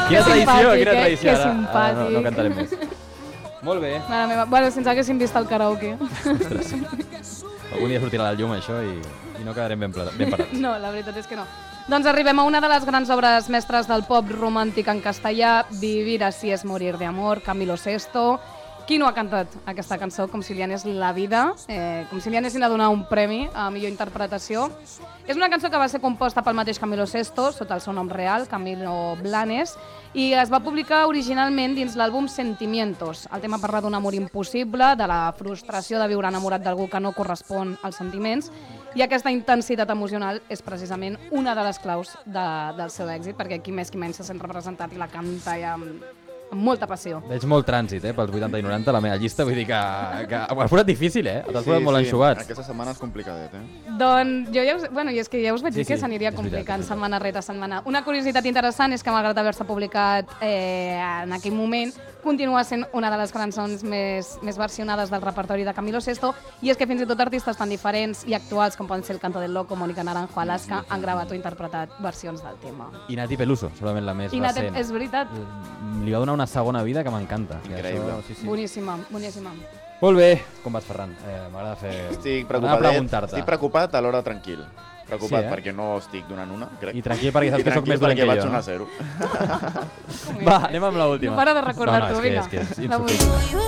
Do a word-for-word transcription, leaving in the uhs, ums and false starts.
Quina tradició, quina eh? tradició. Que Ara, simpàtic. ara no, no cantarem més. Molt bé. Mare meva. Bueno, si ens haguéssim vist al karaoke. Ostres, sí. Algun dia sortirà al llum això i, i no quedarem ben, ben parats. No, la veritat és que no. Doncs arribem a una de les grans obres mestres del pop romàntic en castellà, Vivir así es morir de amor, Camilo Sesto. Qui no ha cantat aquesta cançó com si li anés la vida, eh, com si li anessin a donar un premi a millor interpretació? És una cançó que va ser composta pel mateix Camilo Sesto, sota el seu nom real, Camilo Blanes, i es va publicar originalment dins l'àlbum Sentimientos. El tema parla d'un amor impossible, de la frustració de viure enamorat d'algú que no correspon als sentiments, i aquesta intensitat emocional és precisament una de les claus de, del seu èxit, perquè qui més qui menys se sent representat i la canta ja amb, amb molta passió. Veig molt trànsit, eh, pels vuitanta i noranta, la meva llista, vull dir que, que ho has posat difícil, eh? T'has posat molt enxugat. Aquesta setmana és complicadet, eh? Doncs jo ja us, bueno, i és que ja us vaig Sí, dir que sí, s'aniria és complicant veritat. setmana rere setmana. Una curiositat interessant és que malgrat haver-se publicat eh, en aquell moment, continua sent una de les cançons més, més versionades del repertori de Camilo Sesto, i és que fins i tot artistes tan diferents i actuals com poden ser el Canto del Loco, Mónica Naranjo, Alaska, han gravat o interpretat versions del tema. I Nati Peluso, segurament la més I Nat, recent. és veritat, Li va donar una segona vida que m'encanta. I Increïble. Això, sí, sí. boníssima, boníssima. Molt bé. Com vas, Ferran? Eh, M'agrada fer... Estic M'agrada preocupat, preguntar-te. estic preocupat alhora tranquil. Preocupat Sí, eh? perquè no estic donant una, crec. I tranquil perquè saps I que sóc més dolent perquè que vaig jo. un a No? zero. Va, anem amb l'última. No para de recordar-t'ho, no, no, és que- vinga. és que és La vull. insufrible.